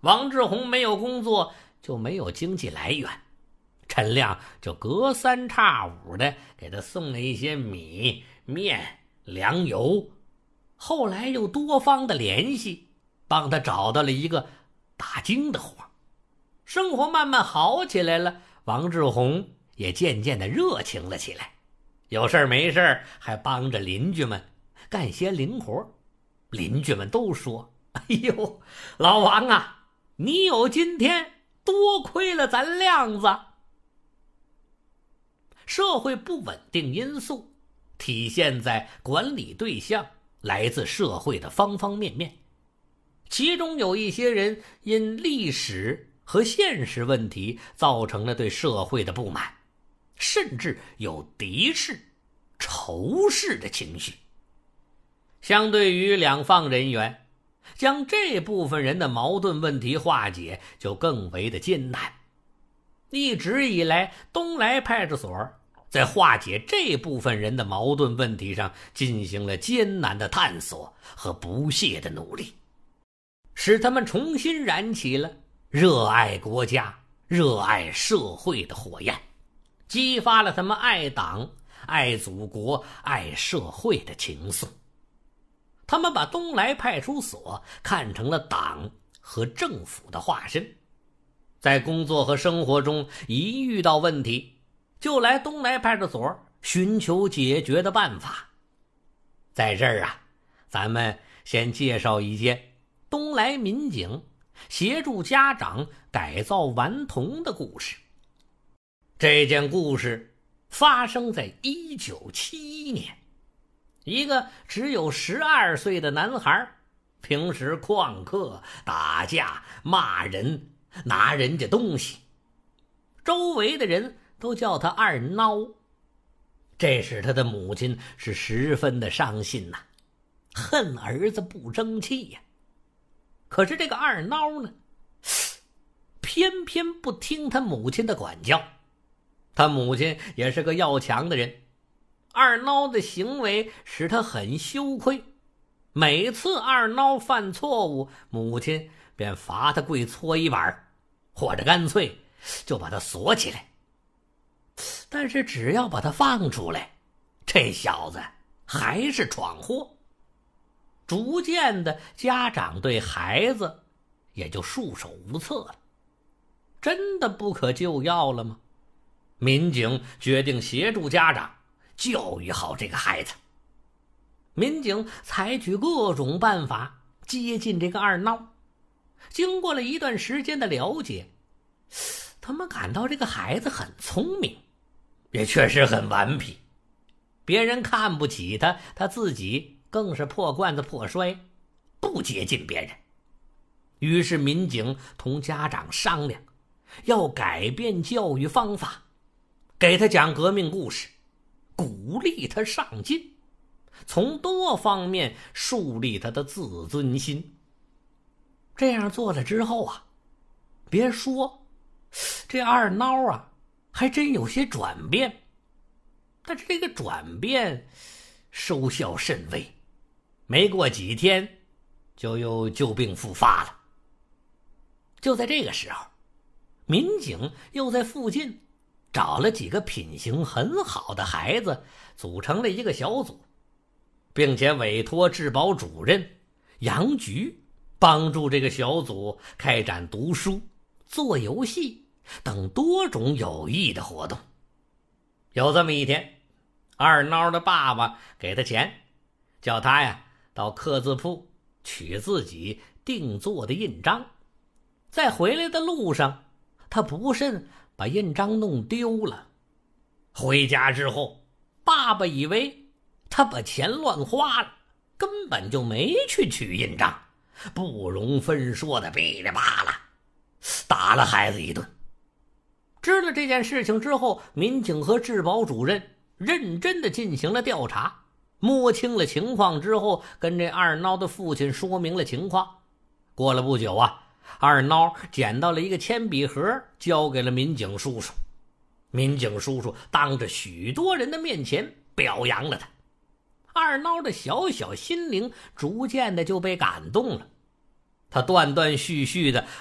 王志宏没有工作，就没有经济来源。陈亮就隔三差五的给他送了一些米、面、粮油，后来又多方的联系，帮他找到了一个打更的活。生活慢慢好起来了，王志宏也渐渐的热情了起来，有事没事还帮着邻居们干些零活。邻居们都说：哎呦，老王啊，你有今天多亏了咱亮子。社会不稳定因素体现在管理对象来自社会的方方面面，其中有一些人因历史和现实问题造成了对社会的不满，甚至有敌视、仇视的情绪。相对于两方人员，将这部分人的矛盾问题化解就更为的艰难。一直以来，东来派出所在化解这部分人的矛盾问题上进行了艰难的探索和不懈的努力，使他们重新燃起了热爱国家、热爱社会的火焰，激发了他们爱党、爱祖国、爱社会的情愫。他们把东来派出所看成了党和政府的化身，在工作和生活中一遇到问题，就来东来派出所寻求解决的办法。在这儿啊，咱们先介绍一件东来民警协助家长改造顽童的故事。这件故事发生在1971年，一个只有12岁的男孩，平时旷课、打架、骂人、拿人家东西，周围的人都叫他二孬。这使他的母亲是十分的伤心呐，恨儿子不争气呀。可是这个二孬呢，偏偏不听他母亲的管教。他母亲也是个要强的人，二孬的行为使他很羞愧。每次二孬犯错误，母亲便罚他跪搓衣板，或者干脆就把他锁起来。但是只要把他放出来，这小子还是闯祸。逐渐的，家长对孩子也就束手无策了。真的不可救药了吗？民警决定协助家长教育好这个孩子。民警采取各种办法接近这个二孬。经过了一段时间的了解，他们感到这个孩子很聪明，也确实很顽皮。别人看不起他，他自己更是破罐子破摔，不接近别人。于是民警同家长商量，要改变教育方法，给他讲革命故事，鼓励他上进，从多方面树立他的自尊心。这样做了之后啊，别说这二孬啊还真有些转变，但是这个转变收效甚微，没过几天就又旧病复发了。就在这个时候，民警又在附近找了几个品行很好的孩子，组成了一个小组，并且委托治保主任杨局帮助这个小组开展读书、做游戏等多种有益的活动。有这么一天，二孬的爸爸给他钱，叫他呀到刻字铺取自己定做的印章。在回来的路上，他不慎把印章弄丢了。回家之后，爸爸以为他把钱乱花了，根本就没去取印章，不容分说的噼里啪啦打了孩子一顿。知了这件事情之后，民警和治保主任认真的进行了调查，摸清了情况之后，跟这二孬的父亲说明了情况。过了不久啊，二孬捡到了一个铅笔盒，交给了民警叔叔。民警叔叔当着许多人的面前表扬了他。二孬的小小心灵逐渐的就被感动了，他断断续续的